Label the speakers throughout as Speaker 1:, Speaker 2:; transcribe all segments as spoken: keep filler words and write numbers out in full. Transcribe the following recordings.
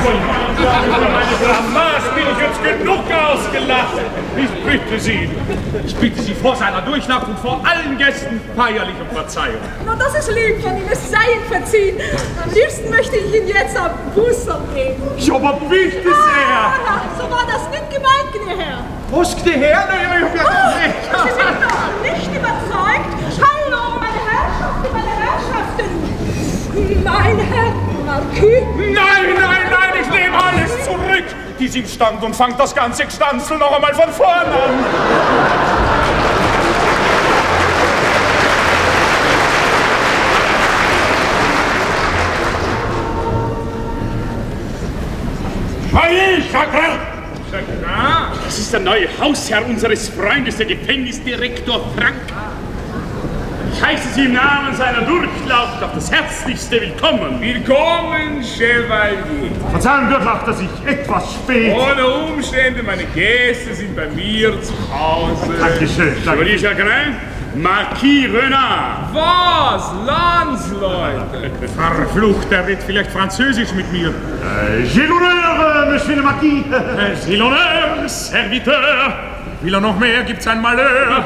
Speaker 1: Über meine Blamage bin ich jetzt genug ausgelacht. Ich bitte Sie, ich bitte Sie vor seiner Durchlaucht und vor allen Gästen feierlich um Verzeihung.
Speaker 2: Na, das ist lieb von Ihnen, es sei Ihnen verziehen. Am liebsten möchte ich Ihnen jetzt am Bußer geben.
Speaker 1: Ja, aber bitte sehr.
Speaker 2: Ah, so war das nicht gemeint, gnädiger Herr.
Speaker 1: Was, gnädiger Herr? Na, ja,
Speaker 2: oh, Sie sind noch nicht überzeugt? Hallo, meine Herrschaften, meine Herrschaften. Mein Herr Marquis.
Speaker 1: Nein, nein, nein, ich nehme alles zurück. Die sind stand und fangt das ganze Gstanzel noch einmal von vorn an.
Speaker 3: Hey, Chagrin! Chagrin? Das ist der neue Hausherr unseres Freundes, der Gefängnisdirektor Frank. Ich heiße Sie im Namen seiner Durchlaucht auf das herzlichste Willkommen.
Speaker 4: Willkommen, Chevalier.
Speaker 1: Verzeihung, Durchlaucht, dass ich etwas spät...
Speaker 4: Ohne Umstände, meine Gäste sind bei mir zu Hause.
Speaker 1: Dankeschön, danke.
Speaker 3: Chevalier Chagrin, Marquis Renard.
Speaker 4: Was? Landsleute?
Speaker 1: Verflucht, er redet vielleicht Französisch mit mir. Äh, J'ai l'honneur, Monsieur le Marquis.
Speaker 3: J'ai l'honneur, Serviteur.
Speaker 1: Will er noch mehr? Gibt's ein Malheur?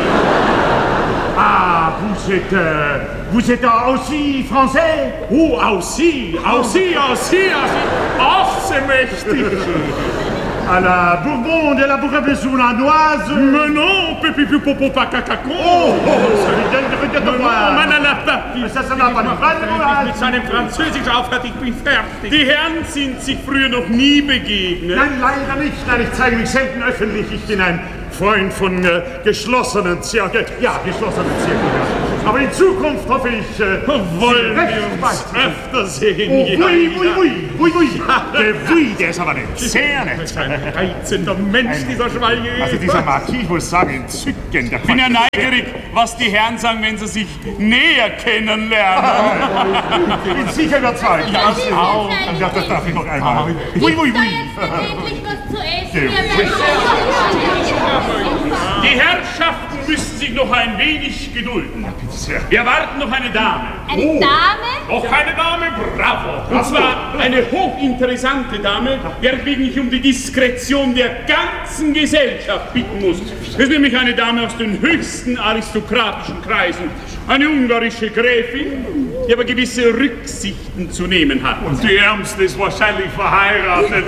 Speaker 1: Ah, vous êtes, euh, vous êtes aussi français?
Speaker 3: Oh, aussi, aussi, aussi, aussi. Ach, c'est mächtig.
Speaker 1: À la Bourbon de la Bourgogne-Sournoise.
Speaker 3: Mais non, Pépi Popo Pacacacon.
Speaker 1: Oh, oh, ça lui donne de regarder de voir.
Speaker 3: Man à la Papi.
Speaker 1: Ça, ça n'a pas de mal.
Speaker 3: Mit seinem Französisch aufhört, ich bin fertig. Die Herren sind sich früher noch nie begegnet.
Speaker 1: Nein, leider nicht. Nein, ich zeige mich selten öffentlich. Ich bin ein Freund von äh, geschlossenen Zirkeln. Ja, geschlossenen Zirkeln. Aber in Zukunft hoffe ich, äh,
Speaker 3: wollen wir uns öfter sehen.
Speaker 1: Oh,
Speaker 3: ja,
Speaker 1: oui, oui, oui, oui, oui. Der oui, der ist aber nett.
Speaker 3: Sehr nett. Ein reizender Mensch, dieser Chevalier.
Speaker 1: Also dieser Marquis, ich muss sagen, entzückend.
Speaker 3: Ich bin ja neugierig, was die Herren sagen, wenn sie sich näher kennenlernen.
Speaker 1: Ich bin sicher überzeugt.
Speaker 3: Ja, ich auch.
Speaker 1: Ja, das darf ich noch einmal. Oui, oui, oui.
Speaker 5: Endlich was zu essen.
Speaker 3: Die Herrschaften müssen sich noch ein wenig gedulden. Wir erwarten noch eine Dame.
Speaker 5: Eine oh. Dame?
Speaker 3: Noch eine Dame, bravo. Und zwar eine hochinteressante Dame, weswegen ich um die Diskretion der ganzen Gesellschaft bitten muss. Das ist nämlich eine Dame aus den höchsten aristokratischen Kreisen. Eine ungarische Gräfin, die aber gewisse Rücksichten zu nehmen hat.
Speaker 1: Und die Ärmste ist wahrscheinlich verheiratet.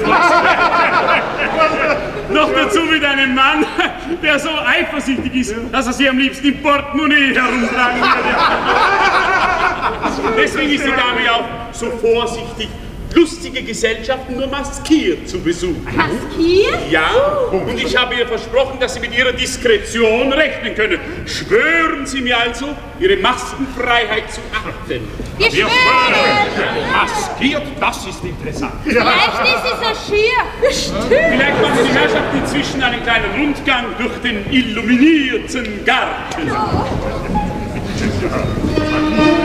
Speaker 3: Noch dazu mit einem Mann, der so eifersüchtig ist, dass er sie am liebsten im Portemonnaie herumtragen würde. Deswegen ist die Dame ja auch so vorsichtig, lustige Gesellschaften nur maskiert zu besuchen.
Speaker 5: Maskiert?
Speaker 3: Ja, und ich habe ihr versprochen, dass Sie mit Ihrer Diskretion rechnen können. Schwören Sie mir also, Ihre Maskenfreiheit zu achten.
Speaker 5: Wir schwören!
Speaker 3: Maskiert, das ist interessant.
Speaker 5: Vielleicht ist sie so schier.
Speaker 3: Vielleicht machen die Herrschaften inzwischen einen kleinen Rundgang durch den illuminierten Garten.